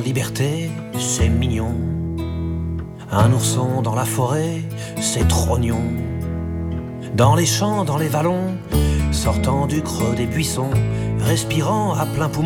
liberté, c'est mignon. Un ourson dans la forêt, c'est trognon. Dans les champs, dans les vallons, sortant du creux des buissons, respirant à plein poumon.